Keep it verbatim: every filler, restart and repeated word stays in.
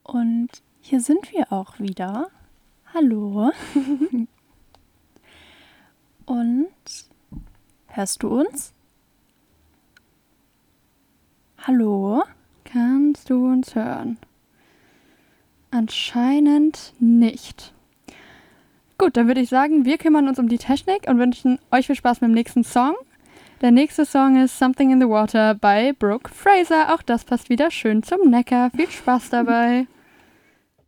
Und hier sind wir auch wieder. Hallo. Und hörst du uns? Hallo? Kannst du uns hören? Anscheinend nicht. Gut, dann würde ich sagen, wir kümmern uns um die Technik und wünschen euch viel Spaß mit dem nächsten Song. Der nächste Song ist Something in the Water bei Brooke Fraser. Auch das passt wieder schön zum Neckar. Viel Spaß dabei.